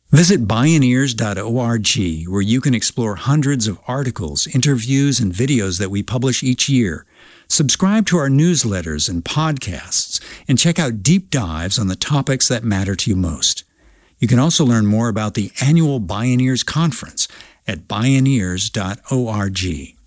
Visit Bioneers.org, where you can explore hundreds of articles, interviews, and videos that we publish each year. Subscribe to our newsletters and podcasts, and check out deep dives on the topics that matter to you most. You can also learn more about the annual Bioneers Conference at Bioneers.org.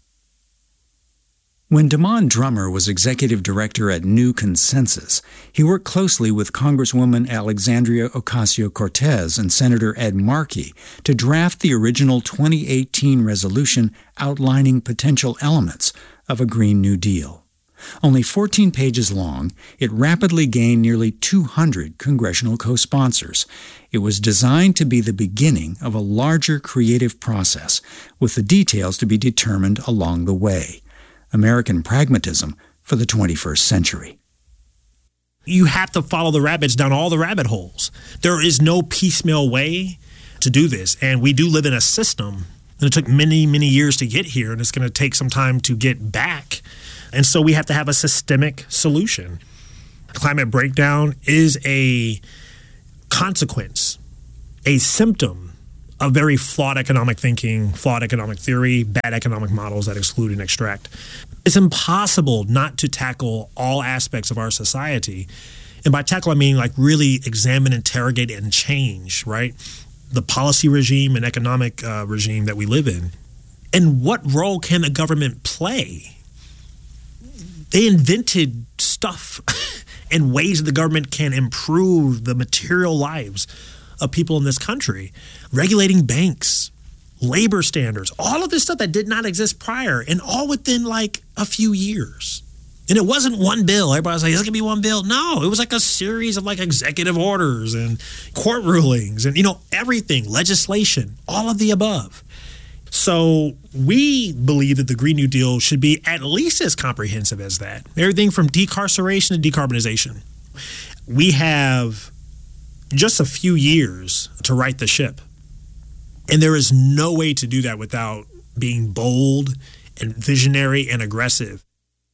When Damon Drummer was executive director at New Consensus, he worked closely with Congresswoman Alexandria Ocasio-Cortez and Senator Ed Markey to draft the original 2018 resolution outlining potential elements of a Green New Deal. Only 14 pages long, it rapidly gained nearly 200 congressional co-sponsors. It was designed to be the beginning of a larger creative process, with the details to be determined along the way. American pragmatism for the 21st century. You have to follow the rabbits down all the rabbit holes. There is no piecemeal way to do this. And we do live in a system, and it took many, many years to get here, and it's going to take some time to get back. And so we have to have a systemic solution. Climate breakdown is a consequence, a symptom of very flawed economic thinking, flawed economic theory, bad economic models that exclude and extract. It's impossible not to tackle all aspects of our society. And by tackle, I mean like really examine, interrogate, and change, right? The policy regime and economic regime that we live in. And what role can the government play? They invented stuff and ways that the government can improve the material lives of people in this country, regulating banks, labor standards, all of this stuff that did not exist prior, and all within like a few years. And it wasn't one bill. Everybody was like, it's going to be one bill. No, it was like a series of like executive orders and court rulings and, everything, legislation, all of the above. So we believe that the Green New Deal should be at least as comprehensive as that. Everything from decarceration to decarbonization. We have just a few years to right the ship. And there is no way to do that without being bold and visionary and aggressive.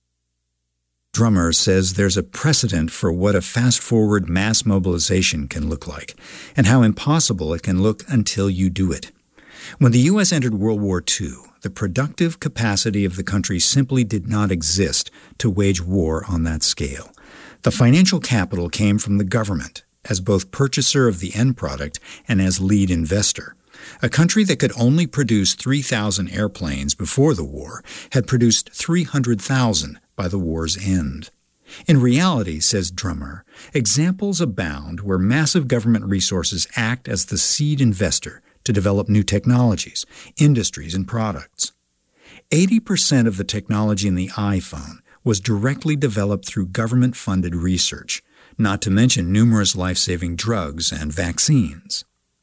Drummer says there's a precedent for what a fast-forward mass mobilization can look like, and how impossible it can look until you do it. When the U.S. entered World War II, the productive capacity of the country simply did not exist to wage war on that scale. The financial capital came from the government, as both purchaser of the end product and as lead investor. A country that could only produce 3,000 airplanes before the war had produced 300,000 by the war's end. In reality, says Drummer, examples abound where massive government resources act as the seed investor to develop new technologies, industries, and products. 80% of the technology in the iPhone was directly developed through government-funded research, not to mention numerous life-saving drugs and vaccines.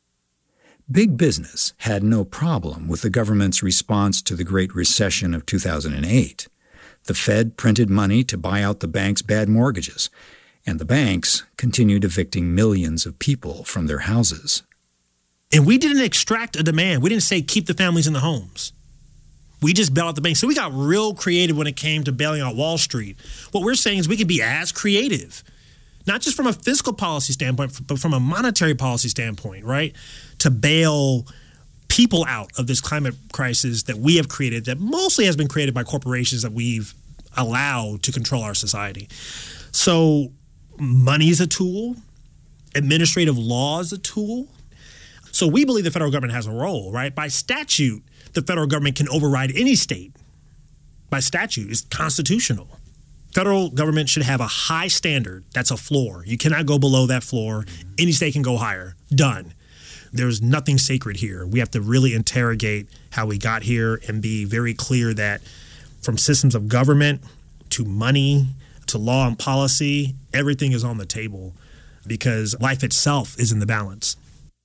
Big business had no problem with the government's response to the Great Recession of 2008. The Fed printed money to buy out the banks' bad mortgages, and the banks continued evicting millions of people from their houses. And we didn't extract a demand. We didn't say keep the families in the homes. We just bailed out the banks. So we got real creative when it came to bailing out Wall Street. What we're saying is we could be as creative, not just from a fiscal policy standpoint, but from a monetary policy standpoint, right? To bail people out of this climate crisis that we have created, that mostly has been created by corporations that we've allowed to control our society. So money is a tool. Administrative law is a tool. So we believe the federal government has a role, right? By statute, the federal government can override any state. By statute, it's constitutional. Federal government should have a high standard. That's a floor. You cannot go below that floor. Any state can go higher. Done. There's nothing sacred here. We have to really interrogate how we got here and be very clear that from systems of government to money to law and policy, everything is on the table because life itself is in the balance.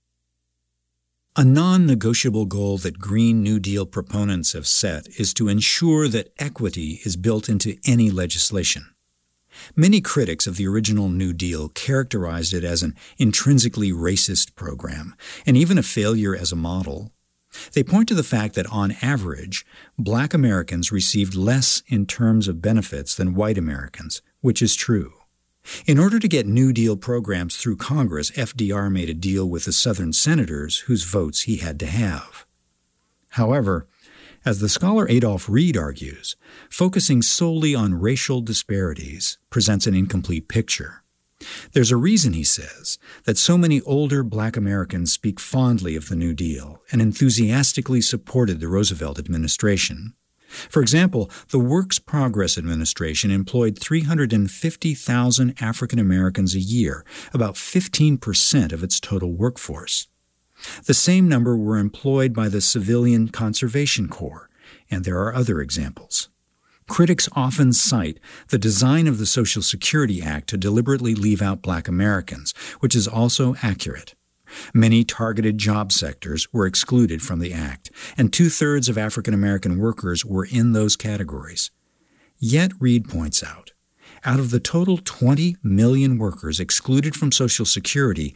A non-negotiable goal that Green New Deal proponents have set is to ensure that equity is built into any legislation. Many critics of the original New Deal characterized it as an intrinsically racist program, and even a failure as a model. They point to the fact that, on average, Black Americans received less in terms of benefits than white Americans, which is true. In order to get New Deal programs through Congress, FDR made a deal with the Southern senators whose votes he had to have. However, as the scholar Adolph Reed argues, focusing solely on racial disparities presents an incomplete picture. There's a reason, he says, that so many older Black Americans speak fondly of the New Deal and enthusiastically supported the Roosevelt administration. For example, the Works Progress Administration employed 350,000 African Americans a year, about 15% of its total workforce. The same number were employed by the Civilian Conservation Corps, and there are other examples. Critics often cite the design of the Social Security Act to deliberately leave out Black Americans, which is also accurate. Many targeted job sectors were excluded from the Act, and 2/3 of African American workers were in those categories. Yet, Reed points out of the total 20 million workers excluded from Social Security,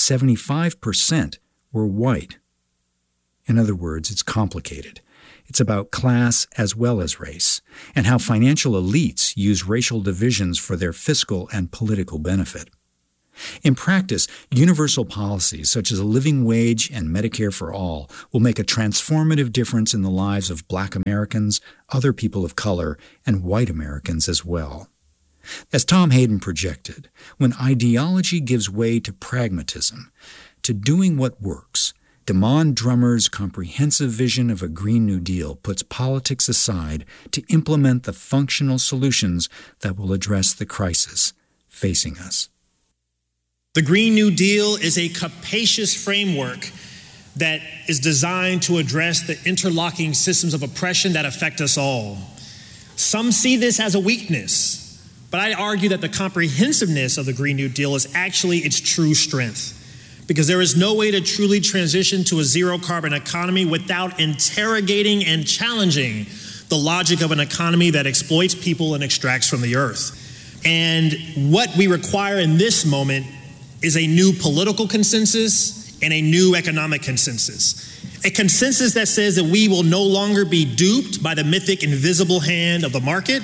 75% were white. In other words, it's complicated. It's about class as well as race, and how financial elites use racial divisions for their fiscal and political benefit. In practice, universal policies such as a living wage and Medicare for all will make a transformative difference in the lives of Black Americans, other people of color, and white Americans as well. As Tom Hayden projected, when ideology gives way to pragmatism, to doing what works, Damon Drummer's comprehensive vision of a Green New Deal puts politics aside to implement the functional solutions that will address the crisis facing us. The Green New Deal is a capacious framework that is designed to address the interlocking systems of oppression that affect us all. Some see this as a weakness, but I argue that the comprehensiveness of the Green New Deal is actually its true strength, because there is no way to truly transition to a zero-carbon economy without interrogating and challenging the logic of an economy that exploits people and extracts from the earth. And what we require in this moment is a new political consensus and a new economic consensus. A consensus that says that we will no longer be duped by the mythic invisible hand of the market.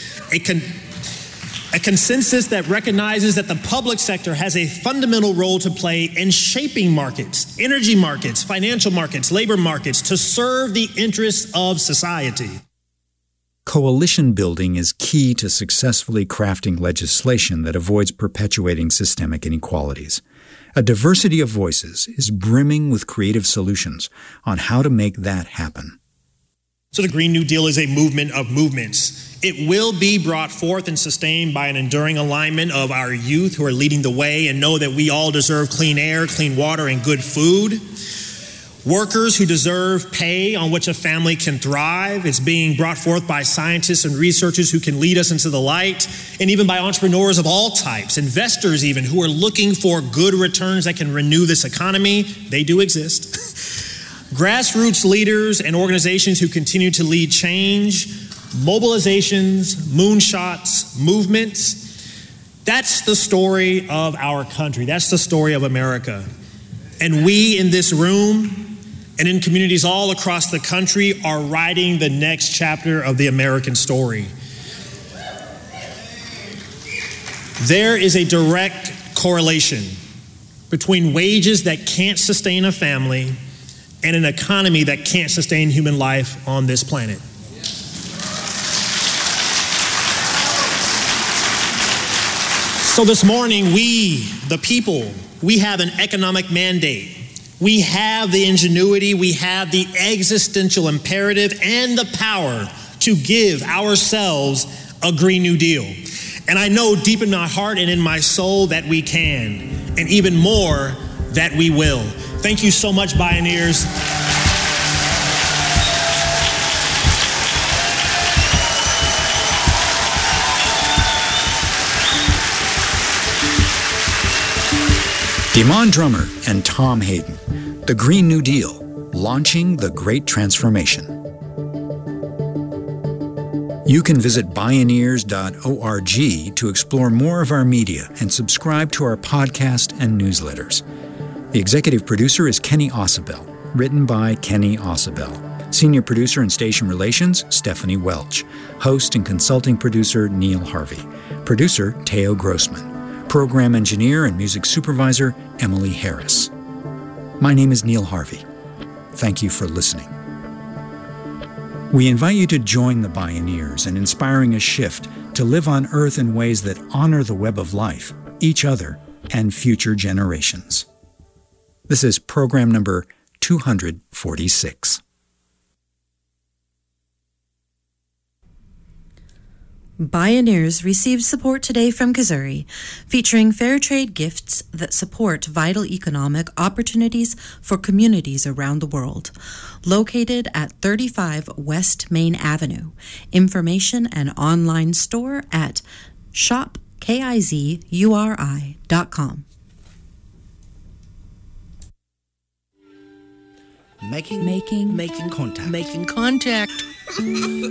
A consensus that recognizes that the public sector has a fundamental role to play in shaping markets, energy markets, financial markets, labor markets, to serve the interests of society. Coalition building is key to successfully crafting legislation that avoids perpetuating systemic inequalities. A diversity of voices is brimming with creative solutions on how to make that happen. So the Green New Deal is a movement of movements. It will be brought forth and sustained by an enduring alignment of our youth who are leading the way and know that we all deserve clean air, clean water, and good food. Workers who deserve pay on which a family can thrive. It's being brought forth by scientists and researchers who can lead us into the light, and even by entrepreneurs of all types, investors even, who are looking for good returns that can renew this economy. They do exist. Grassroots leaders and organizations who continue to lead change, mobilizations, moonshots, movements. That's the story of our country. That's the story of America. And we in this room and in communities all across the country are writing the next chapter of the American story. There is a direct correlation between wages that can't sustain a family and an economy that can't sustain human life on this planet. So this morning, we, the people, we have an economic mandate. We have the ingenuity, we have the existential imperative and the power to give ourselves a Green New Deal. And I know deep in my heart and in my soul that we can, and even more that we will. Thank you so much, Bioneers. Damon Drummer and Tom Hayden, The Green New Deal, Launching the Great Transformation. You can visit Bioneers.org to explore more of our media and subscribe to our podcast and newsletters. The executive producer is Kenny Ausubel, written by Kenny Ausubel. Senior producer and station relations, Stephanie Welch. Host and consulting producer, Neil Harvey. Producer, Teo Grossman. Program engineer and music supervisor, Emily Harris. My name is Neil Harvey. Thank you for listening. We invite you to join the Bioneers in inspiring a shift to live on Earth in ways that honor the web of life, each other, and future generations. This is program number 246. Bioneers received support today from Kazuri, featuring fair trade gifts that support vital economic opportunities for communities around the world. Located at 35 West Main Avenue. Information and online store at shopkizuri.com. Making contact.